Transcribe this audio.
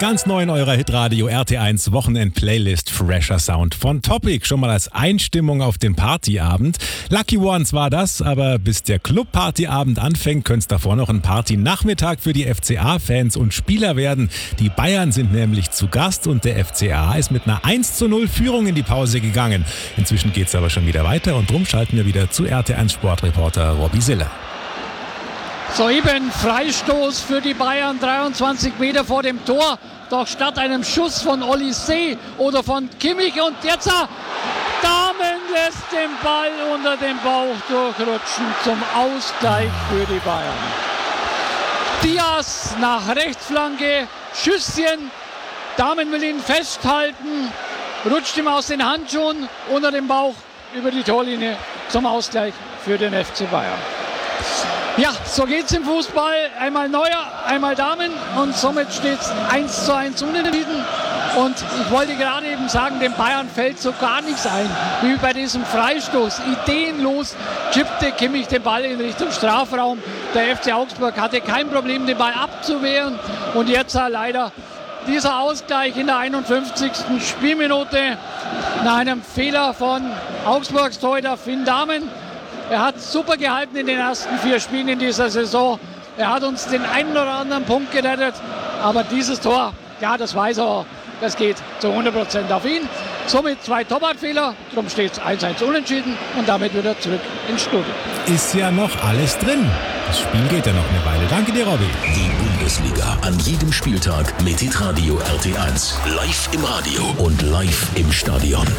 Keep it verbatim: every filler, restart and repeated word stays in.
Ganz neu in eurer Hitradio R T eins Wochenend-Playlist Fresher Sound von Topic. Schon mal als Einstimmung auf den Partyabend. Lucky Ones war das, aber bis der Club-Partyabend anfängt, könnte es davor noch ein Party-Nachmittag für die F C A-Fans und Spieler werden. Die Bayern sind nämlich zu Gast und der F C A ist mit einer eins zu null Führung in die Pause gegangen. Inzwischen geht es aber schon wieder weiter und drum schalten wir wieder zu R T eins Sportreporter Robby Siller. Soeben Freistoß für die Bayern, dreiundzwanzig Meter vor dem Tor. Doch statt einem Schuss von Olise oder von Kimmich und jetzt Dahmen lässt den Ball unter dem Bauch durchrutschen zum Ausgleich für die Bayern. Diaz nach Rechtsflanke, Schüsschen, Dahmen will ihn festhalten, rutscht ihm aus den Handschuhen unter dem Bauch über die Torlinie zum Ausgleich für den F C Bayern. Ja, so geht's im Fußball. Einmal Neuer, einmal Damen und somit steht es eins zu eins unentschieden. Und ich wollte gerade eben sagen, dem Bayern fällt so gar nichts ein, wie bei diesem Freistoß. Ideenlos chippte Kimmich den Ball in Richtung Strafraum. Der F C Augsburg hatte kein Problem, den Ball abzuwehren. Und jetzt leider dieser Ausgleich in der einundfünfzigsten Spielminute nach einem Fehler von Augsburgs Torhüter Finn Dahmen. Er hat super gehalten in den ersten vier Spielen in dieser Saison. Er hat uns den einen oder anderen Punkt gerettet. Aber dieses Tor, ja, das weiß er, das geht zu hundert Prozent auf ihn. Somit zwei Torwartfehler, darum steht es eins eins unentschieden und damit wieder zurück ins Studio. Ist ja noch alles drin. Das Spiel geht ja noch eine Weile. Danke dir, Robby. Die Bundesliga an jedem Spieltag mit Hitradio R T eins. Live im Radio und live im Stadion.